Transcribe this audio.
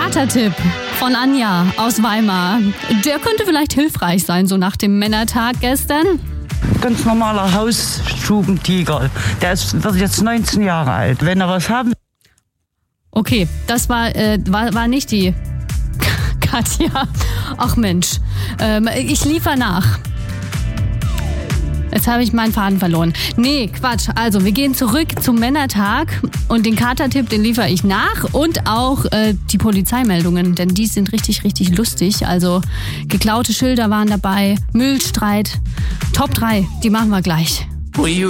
Katertipp von Anja aus Weimar. Der könnte vielleicht hilfreich sein, so nach dem Männertag gestern. Ganz normaler Hausstubentiger. Der wird jetzt 19 Jahre alt. Wenn er was haben... Okay, das war nicht die Katja. Ach Mensch, ich liefere nach. Jetzt habe ich meinen Faden verloren. Nee, Quatsch. Also, wir gehen zurück zum Männertag und den Katertipp, den liefere ich nach und auch die Polizeimeldungen, denn die sind richtig, richtig lustig. Also, geklaute Schilder waren dabei, Müllstreit. Top 3, die machen wir gleich.